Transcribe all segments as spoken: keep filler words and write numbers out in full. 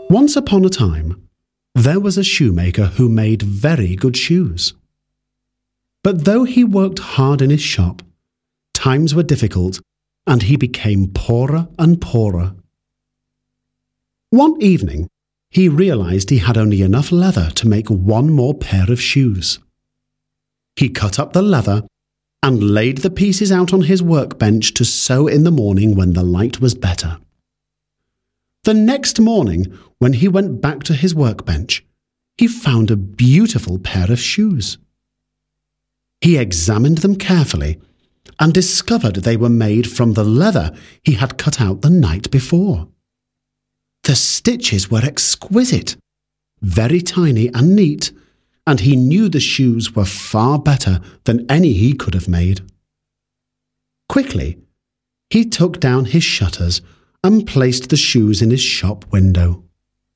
Once upon a time, there was a shoemaker who made very good shoes. But though he worked hard in his shop, times were difficult and he became poorer and poorer. One evening, he realized he had only enough leather to make one more pair of shoes. He cut up the leather and laid the pieces out on his workbench to sew in the morning when the light was better. The next morning, when he went back to his workbench, he found a beautiful pair of shoes. He examined them carefully and discovered they were made from the leather he had cut out the night before. The stitches were exquisite, very tiny and neat, and he knew the shoes were far better than any he could have made. Quickly, he took down his shutters and placed the shoes in his shop window.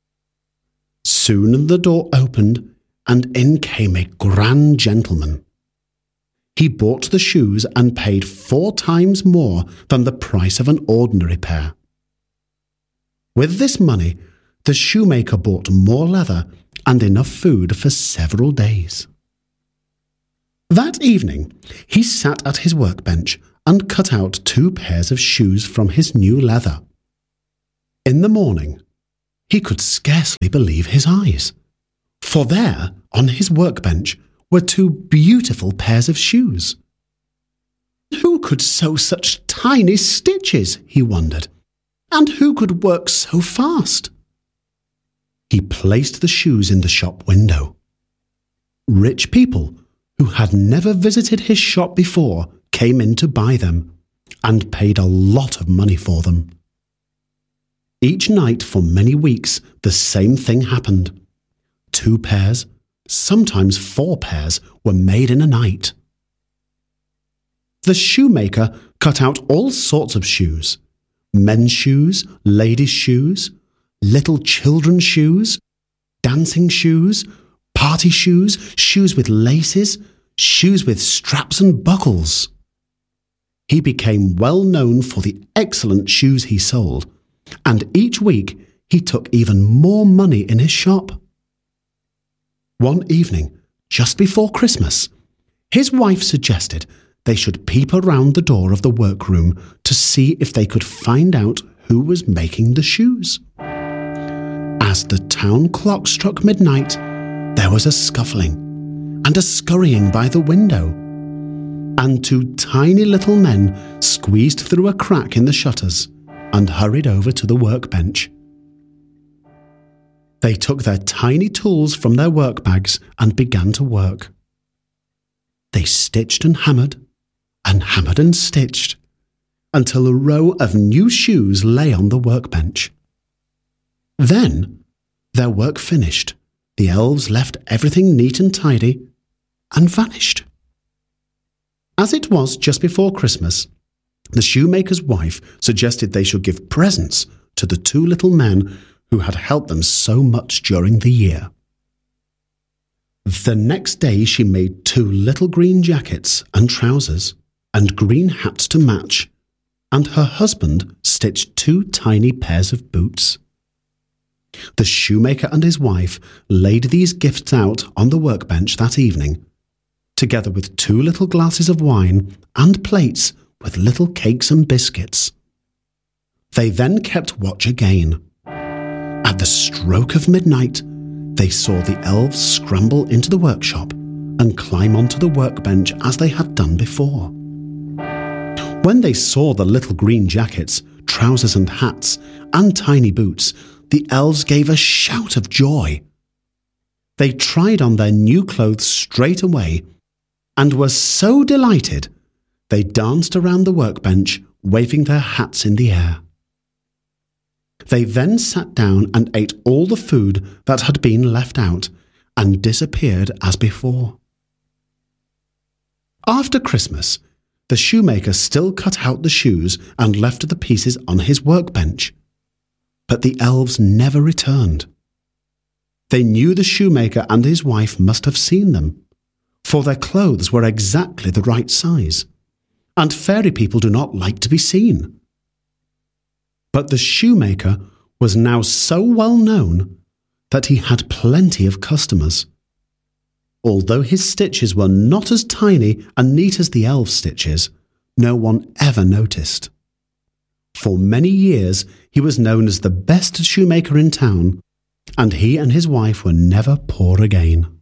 Soon the door opened, and in came a grand gentleman. He bought the shoes and paid four times more than the price of an ordinary pair. With this money, the shoemaker bought more leather and enough food for several days. That evening, he sat at his workbench and cut out two pairs of shoes from his new leather. In the morning, he could scarcely believe his eyes, for there, on his workbench, were two beautiful pairs of shoes. Who could sew such tiny stitches, he wondered, and who could work so fast? He placed the shoes in the shop window. Rich people who had never visited his shop before came in to buy them and paid a lot of money for them. Each night for many weeks, the same thing happened. Two pairs, sometimes four pairs, were made in a night. The shoemaker cut out all sorts of shoes: men's shoes, ladies' shoes, little children's shoes, dancing shoes, party shoes, shoes with laces, shoes with straps and buckles. He became well known for the excellent shoes he sold, and each week he took even more money in his shop. One evening, just before Christmas, his wife suggested they should peep around the door of the workroom to see if they could find out who was making the shoes. As the town clock struck midnight, there was a scuffling and a scurrying by the window, and two tiny little men squeezed through a crack in the shutters and hurried over to the workbench. They took their tiny tools from their work bags and began to work. They stitched and hammered, and hammered and stitched, until a row of new shoes lay on the workbench. Then, their work finished, the elves left everything neat and tidy, and vanished. As it was just before Christmas, the shoemaker's wife suggested they should give presents to the two little men who had helped them so much during the year. The next day she made two little green jackets and trousers and green hats to match, and her husband stitched two tiny pairs of boots. The shoemaker and his wife laid these gifts out on the workbench that evening, together with two little glasses of wine and plates with little cakes and biscuits. They then kept watch again. At the stroke of midnight, they saw the elves scramble into the workshop and climb onto the workbench as they had done before. When they saw the little green jackets, trousers and hats, and tiny boots, the elves gave a shout of joy. They tried on their new clothes straight away and were so delighted they danced around the workbench, waving their hats in the air. They then sat down and ate all the food that had been left out and disappeared as before. After Christmas, the shoemaker still cut out the shoes and left the pieces on his workbench, but the elves never returned. They knew the shoemaker and his wife must have seen them, for their clothes were exactly the right size, and fairy people do not like to be seen. But the shoemaker was now so well known that he had plenty of customers. Although his stitches were not as tiny and neat as the elves' stitches, no one ever noticed. For many years he was known as the best shoemaker in town, and he and his wife were never poor again.